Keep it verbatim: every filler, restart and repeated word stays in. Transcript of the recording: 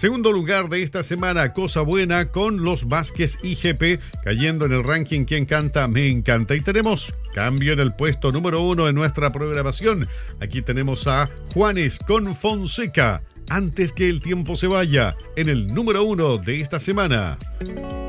Segundo lugar de esta semana, Cosa Buena con los Vázquez I G P, cayendo en el ranking Quien Canta Me Encanta. Y tenemos cambio en el puesto número uno en nuestra programación. Aquí tenemos a Juanes con Fonseca, Antes que el tiempo se vaya, en el número uno de esta semana.